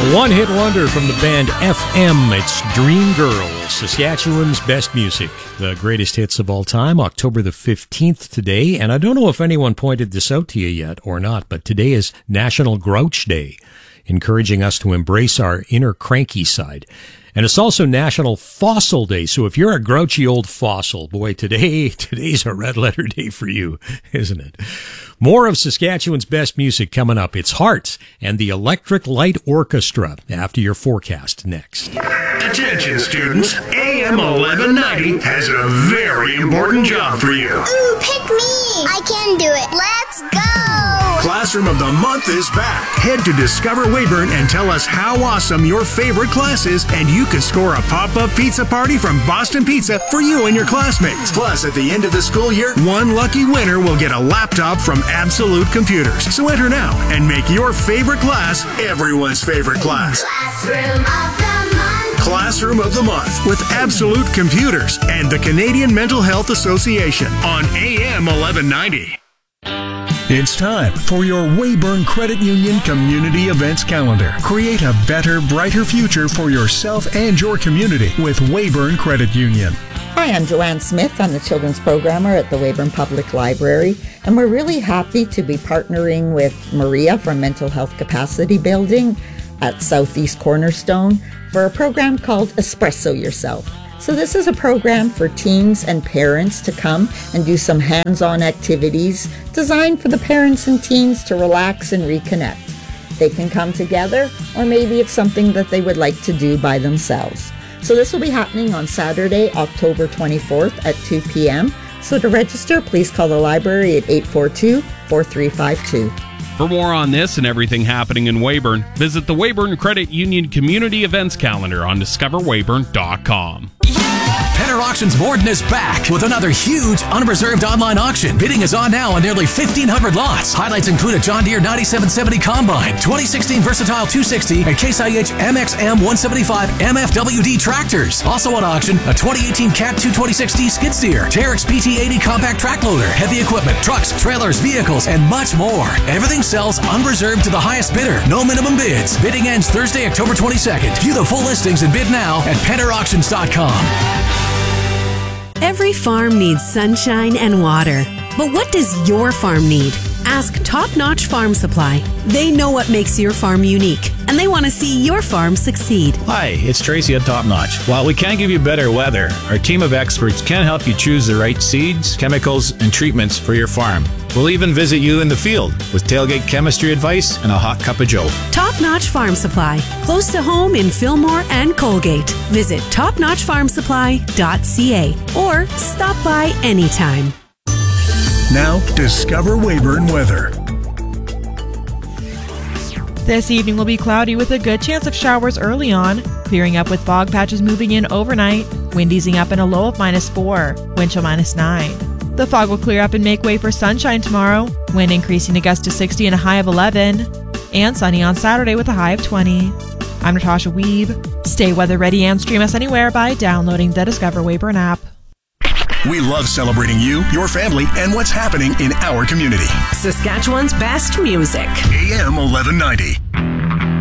One-hit wonder from the band FM. It's Dream Girls, Saskatchewan's best music. The greatest hits of all time, October the 15th today. And I don't know if anyone pointed this out to you yet or not, but today is National Grouch Day, encouraging us to embrace our inner cranky side. And it's also National Fossil Day. So if you're a grouchy old fossil, boy, today's a red letter day for you, isn't it? More of Saskatchewan's best music coming up. It's Hearts and the Electric Light Orchestra after your forecast next. Attention students, AM 1190 has a very important job for you. Ooh, pick me! I can do it. Let's go! Classroom of the Month is back. Head to Discover Weyburn and tell us how awesome your favorite class is, and you could score a pop-up pizza party from Boston Pizza for you and your classmates. Plus, at the end of the school year, one lucky winner will get a laptop from Absolute Computers. So enter now and make your favorite class everyone's favorite class. Classroom of the Month. Classroom of the Month with Absolute Computers and the Canadian Mental Health Association on AM 1190. It's time for your Weyburn Credit Union Community Events Calendar. Create a better, brighter future for yourself and your community with Weyburn Credit Union. Hi, I'm Joanne Smith. I'm the Children's Programmer at the Weyburn Public Library, and we're really happy to be partnering with Maria from Mental Health Capacity Building at Southeast Cornerstone for a program called Espresso Yourself. So this is a program for teens and parents to come and do some hands-on activities designed for the parents and teens to relax and reconnect. They can come together, or maybe it's something that they would like to do by themselves. So this will be happening on Saturday, October 24th at 2 p.m. So to register, please call the library at 842-4352. For more on this and everything happening in Weyburn, visit the Weyburn Credit Union Community Events Calendar on discoverweyburn.com. Penner Auctions Borden is back with another huge unreserved online auction. Bidding is on now on nearly 1,500 lots. Highlights include a John Deere 9770 Combine, 2016 Versatile 260, and Case IH MXM 175 MFWD tractors. Also on auction, a 2018 Cat 226D skid steer, Terex PT80 compact track loader, heavy equipment, trucks, trailers, vehicles, and much more. Everything sells unreserved to the highest bidder. No minimum bids. Bidding ends Thursday, October 22nd. View the full listings and bid now at PennerAuctions.com. Every farm needs sunshine and water. But what does your farm need? Ask Top Notch Farm Supply. They know what makes your farm unique, and they want to see your farm succeed. Hi, it's Tracy at Top Notch. While we can't give you better weather, our team of experts can help you choose the right seeds, chemicals, and treatments for your farm. We'll even visit you in the field with tailgate chemistry advice and a hot cup of joe. Top Notch Farm Supply, close to home in Fillmore and Colgate. Visit topnotchfarmsupply.ca or stop by anytime. Now, Discover Weyburn weather. This evening will be cloudy with a good chance of showers early on, clearing up with fog patches moving in overnight, wind easing up in a low of -4, wind chill -9. The fog will clear up and make way for sunshine tomorrow, wind increasing to gusts to 60 and a high of 11, and sunny on Saturday with a high of 20. I'm Natasha Weeb. Stay weather ready and stream us anywhere by downloading the Discover Weyburn app. We love celebrating you, your family, and what's happening in our community. Saskatchewan's best music. AM 1190.